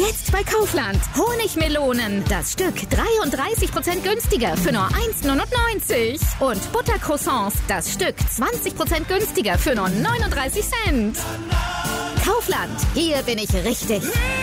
Jetzt bei Kaufland. Honigmelonen. Das Stück 33% günstiger für nur 1,99 €. Und Buttercroissants. Das Stück 20% günstiger für nur 39 Cent. Kaufland. Hier bin ich richtig.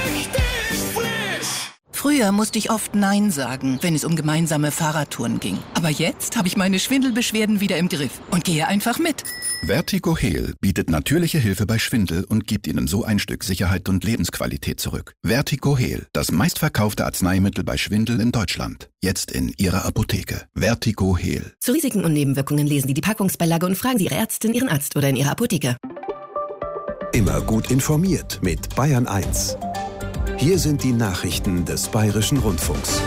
Früher musste ich oft Nein sagen, wenn es um gemeinsame Fahrradtouren ging. Aber jetzt habe ich meine Schwindelbeschwerden wieder im Griff und gehe einfach mit. Vertigo Heal bietet natürliche Hilfe bei Schwindel und gibt Ihnen so ein Stück Sicherheit und Lebensqualität zurück. Vertigo Heal, das meistverkaufte Arzneimittel bei Schwindel in Deutschland. Jetzt in Ihrer Apotheke. Vertigo Heal. Zu Risiken und Nebenwirkungen lesen Sie die Packungsbeilage und fragen Sie Ihre Ärztin, Ihren Arzt oder in Ihrer Apotheke. Immer gut informiert mit Bayern 1. Hier sind die Nachrichten des Bayerischen Rundfunks.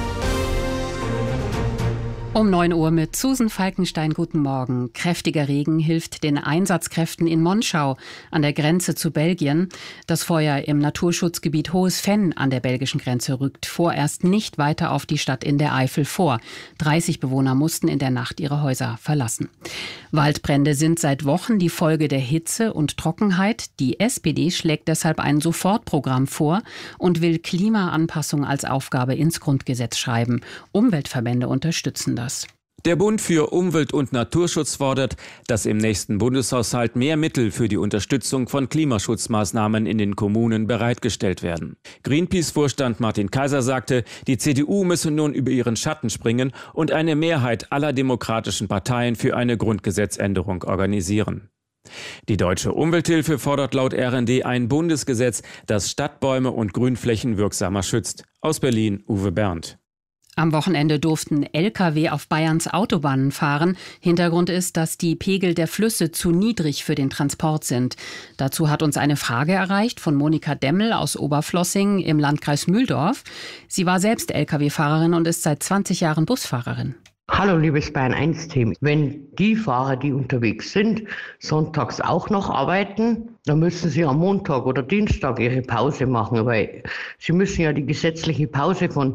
Um 9 Uhr mit Susan Falkenstein. Guten Morgen. Kräftiger Regen hilft den Einsatzkräften in Monschau an der Grenze zu Belgien. Das Feuer im Naturschutzgebiet Hohes Venn an der belgischen Grenze rückt vorerst nicht weiter auf die Stadt in der Eifel vor. 30 Bewohner mussten in der Nacht ihre Häuser verlassen. Waldbrände sind seit Wochen die Folge der Hitze und Trockenheit. Die SPD schlägt deshalb ein Sofortprogramm vor und will Klimaanpassung als Aufgabe ins Grundgesetz schreiben. Umweltverbände unterstützen das. Der Bund für Umwelt und Naturschutz fordert, dass im nächsten Bundeshaushalt mehr Mittel für die Unterstützung von Klimaschutzmaßnahmen in den Kommunen bereitgestellt werden. Greenpeace-Vorstand Martin Kaiser sagte, die CDU müsse nun über ihren Schatten springen und eine Mehrheit aller demokratischen Parteien für eine Grundgesetzänderung organisieren. Die Deutsche Umwelthilfe fordert laut RND ein Bundesgesetz, das Stadtbäume und Grünflächen wirksamer schützt. Aus Berlin, Uwe Berndt. Am Wochenende durften Lkw auf Bayerns Autobahnen fahren. Hintergrund ist, dass die Pegel der Flüsse zu niedrig für den Transport sind. Dazu hat uns eine Frage erreicht von Monika Demmel aus Oberflossing im Landkreis Mühldorf. Sie war selbst Lkw-Fahrerin und ist seit 20 Jahren Busfahrerin. Hallo liebes Bayern 1 Team. Wenn die Fahrer, die unterwegs sind, sonntags auch noch arbeiten, dann müssen sie am Montag oder Dienstag ihre Pause machen, weil sie müssen ja die gesetzliche Pause von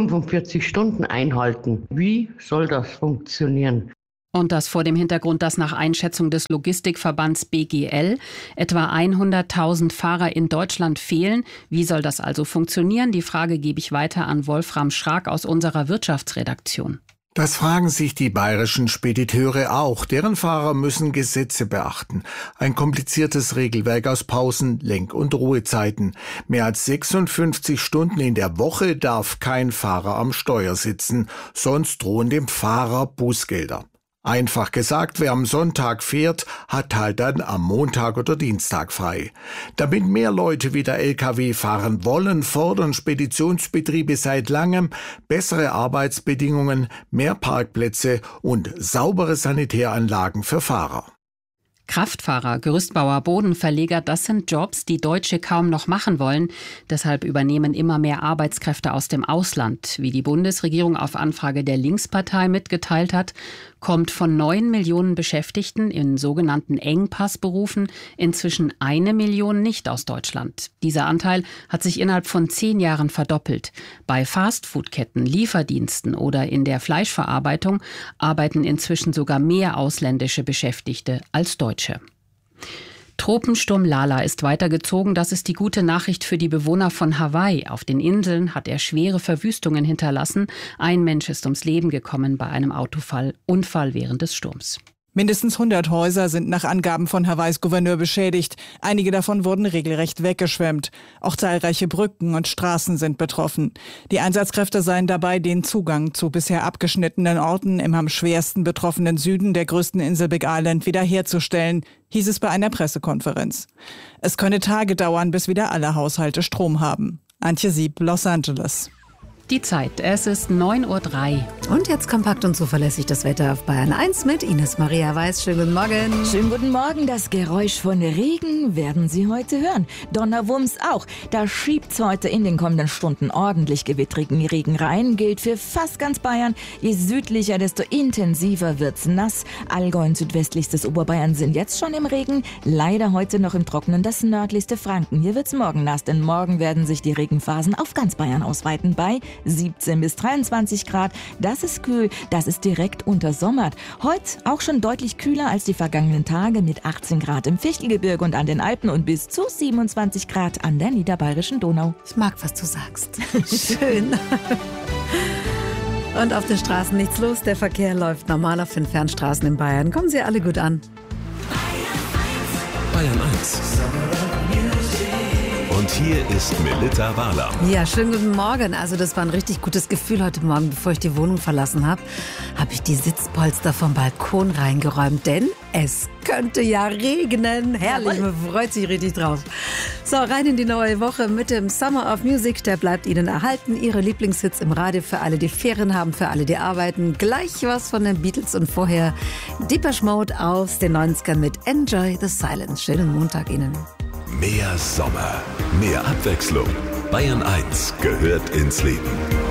45 Stunden einhalten. Wie soll das funktionieren? Und das vor dem Hintergrund, dass nach Einschätzung des Logistikverbands BGL etwa 100.000 Fahrer in Deutschland fehlen. Wie soll das also funktionieren? Die Frage gebe ich weiter an Wolfram Schrag aus unserer Wirtschaftsredaktion. Das fragen sich die bayerischen Spediteure auch. Deren Fahrer müssen Gesetze beachten. Ein kompliziertes Regelwerk aus Pausen, Lenk- und Ruhezeiten. Mehr als 56 Stunden in der Woche darf kein Fahrer am Steuer sitzen. Sonst drohen dem Fahrer Bußgelder. Einfach gesagt, wer am Sonntag fährt, hat halt dann am Montag oder Dienstag frei. Damit mehr Leute wieder Lkw fahren wollen, fordern Speditionsbetriebe seit langem bessere Arbeitsbedingungen, mehr Parkplätze und saubere Sanitäranlagen für Fahrer. Kraftfahrer, Gerüstbauer, Bodenverleger, das sind Jobs, die Deutsche kaum noch machen wollen. Deshalb übernehmen immer mehr Arbeitskräfte aus dem Ausland. Wie die Bundesregierung auf Anfrage der Linkspartei mitgeteilt hat, kommt von 9 Millionen Beschäftigten in sogenannten Engpassberufen inzwischen 1 Million nicht aus Deutschland. Dieser Anteil hat sich innerhalb von 10 Jahren verdoppelt. Bei Fastfood-Ketten, Lieferdiensten oder in der Fleischverarbeitung arbeiten inzwischen sogar mehr ausländische Beschäftigte als Deutsche. Tropensturm Lala ist weitergezogen. Das ist die gute Nachricht für die Bewohner von Hawaii. Auf den Inseln hat er schwere Verwüstungen hinterlassen. Ein Mensch ist ums Leben gekommen bei einem Unfall während des Sturms. Mindestens 100 Häuser sind nach Angaben von Hawaiis Gouverneur beschädigt. Einige davon wurden regelrecht weggeschwemmt. Auch zahlreiche Brücken und Straßen sind betroffen. Die Einsatzkräfte seien dabei, den Zugang zu bisher abgeschnittenen Orten im am schwersten betroffenen Süden der größten Insel Big Island wiederherzustellen, hieß es bei einer Pressekonferenz. Es könne Tage dauern, bis wieder alle Haushalte Strom haben. Antje Sieb, Los Angeles. Die Zeit, es ist 9:03 Uhr. Und jetzt kompakt und zuverlässig das Wetter auf Bayern 1 mit Ines Maria Weiß. Schönen guten Morgen. Schönen guten Morgen. Das Geräusch von Regen werden Sie heute hören. Donnerwumms auch. Da schiebt's heute in den kommenden Stunden ordentlich gewittrigen Regen rein. Gilt für fast ganz Bayern. Je südlicher, desto intensiver wird's nass. Allgäu und südwestlichstes Oberbayern sind jetzt schon im Regen. Leider heute noch im Trockenen das nördlichste Franken. Hier wird's morgen nass, denn morgen werden sich die Regenphasen auf ganz Bayern ausweiten bei 17 bis 23 Grad. Das ist kühl, das ist direkt untersommert. Heute auch schon deutlich kühler als die vergangenen Tage mit 18 Grad im Fichtelgebirge und an den Alpen und bis zu 27 Grad an der niederbayerischen Donau. Ich mag, was du sagst. Schön. Und auf den Straßen nichts los. Der Verkehr läuft normal auf den Fernstraßen in Bayern. Kommen Sie alle gut an. Bayern 1. Und hier ist Melitta Wahler. Ja, schönen guten Morgen. Also das war ein richtig gutes Gefühl heute Morgen, bevor ich die Wohnung verlassen habe ich die Sitzpolster vom Balkon reingeräumt, denn es könnte ja regnen. Herrlich, man freut sich richtig drauf. So, rein in die neue Woche mit dem Summer of Music. Der bleibt Ihnen erhalten. Ihre Lieblingshits im Radio für alle, die Ferien haben, für alle, die arbeiten. Gleich was von den Beatles und vorher Depeche Mode aus den 90ern mit Enjoy the Silence. Schönen Montag Ihnen. Mehr Sommer, mehr Abwechslung. Bayern 1 gehört ins Leben.